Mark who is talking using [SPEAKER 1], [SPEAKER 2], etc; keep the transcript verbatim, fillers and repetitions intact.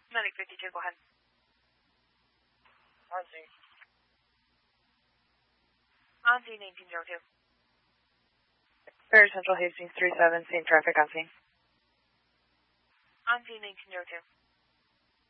[SPEAKER 1] Medic fifty-two, go ahead.
[SPEAKER 2] On scene.
[SPEAKER 1] On scene, eighteen oh two.
[SPEAKER 3] Fair Central Hastings three seven, same traffic on scene.
[SPEAKER 1] On scene, eighteen oh two.